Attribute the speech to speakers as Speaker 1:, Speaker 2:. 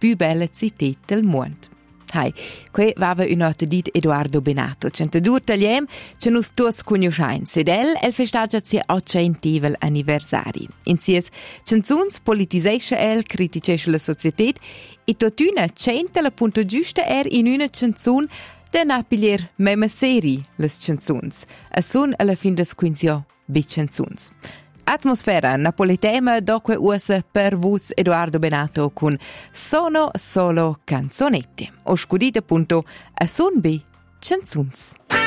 Speaker 1: più belle città del mondo. Hai, qui vava un altro dit Edoardo Benato, centedur tagliem, c'è nus tuos conoscenze, ed el festeggia sia 800 anniversari. In sies canzuns politisesce criticesce la società, e totuna centa la punto giusta in una canzun da napiglier mema seri les canzuns, a sun alla fin des quinzio bi canzuns. Atmosfera napoletema doque usa per vus Edoardo Benato con Sono solo canzonette. O scudite appunto a son bi canzuns.